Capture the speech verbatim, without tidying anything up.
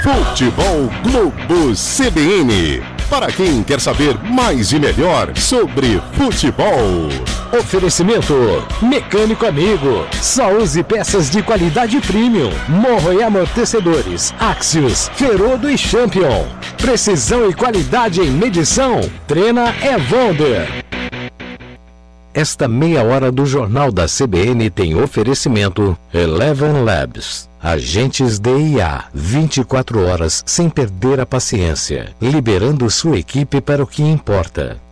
Futebol Globo C B N. Para quem quer saber mais e melhor sobre futebol. Oferecimento Mecânico Amigo. Só use peças de qualidade premium. Morro e amortecedores Axios, Ferodo e Champion. Precisão e qualidade em medição. Trena Evander. Esta meia hora do Jornal da C B N tem oferecimento Eleven Labs. Agentes D I A, vinte e quatro horas sem perder a paciência, liberando sua equipe para o que importa.